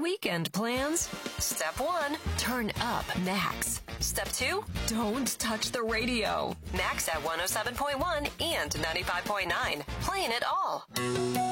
weekend plans? Step 1, turn up Max. Step 2, don't touch the radio. Max at 107.1 and 95.9. Playing it all.